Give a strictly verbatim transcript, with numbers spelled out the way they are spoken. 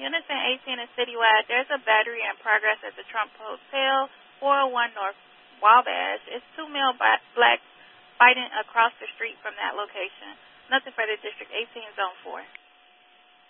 Unison eighteen is citywide. There's a battery in progress at the Trump Hotel, four oh one North Wabash. It's two male blacks fighting across the street from that location. Nothing further, District eighteen, Zone four.